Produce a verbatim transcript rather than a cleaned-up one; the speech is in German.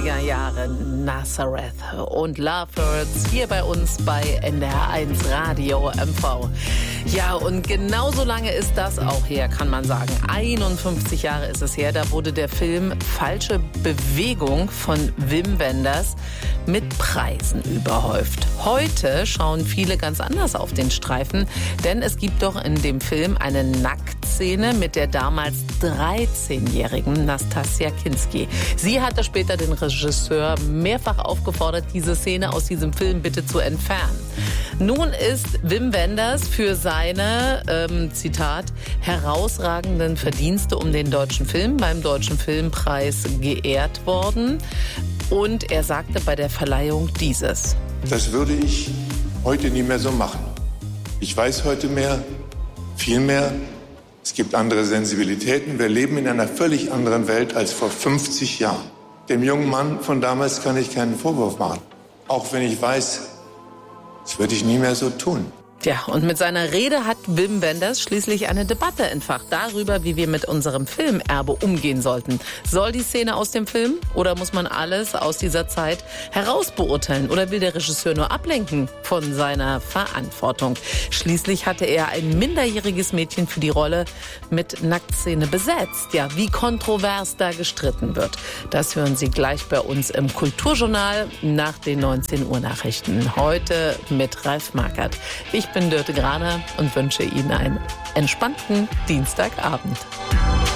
neunziger Jahre Nazareth und Lovebirds hier bei uns bei N D R eins Radio M V. Ja, und genauso lange ist das auch her, kann man sagen. einundfünfzig Jahre ist es her, da wurde der Film Falsche Bewegung von Wim Wenders mit Preisen überhäuft. Heute schauen viele ganz anders auf den Streifen, denn es gibt doch in dem Film eine Nacktszene mit der damals dreizehnjährigen Nastassja Kinski. Sie hatte später den Regisseur mehrfach aufgefordert, diese Szene aus diesem Film bitte zu entfernen. Nun ist Wim Wenders für seine, ähm, Zitat, herausragenden Verdienste um den deutschen Film beim Deutschen Filmpreis geehrt worden. Und er sagte bei der Verleihung dieses: Das würde ich heute nie mehr so machen. Ich weiß heute mehr, viel mehr. Es gibt andere Sensibilitäten. Wir leben in einer völlig anderen Welt als vor fünfzig Jahren. Dem jungen Mann von damals kann ich keinen Vorwurf machen. Auch wenn ich weiß, das würde ich nie mehr so tun. Ja, und mit seiner Rede hat Wim Wenders schließlich eine Debatte entfacht darüber, wie wir mit unserem Filmerbe umgehen sollten. Soll die Szene aus dem Film oder muss man alles aus dieser Zeit herausbeurteilen? Oder will der Regisseur nur ablenken von seiner Verantwortung? Schließlich hatte er ein minderjähriges Mädchen für die Rolle mit Nacktszene besetzt. Ja, wie kontrovers da gestritten wird, das hören Sie gleich bei uns im Kulturjournal nach den neunzehn Uhr Nachrichten. Heute mit Ralf Markert. Ich Ich bin Dörte Graner und wünsche Ihnen einen entspannten Dienstagabend.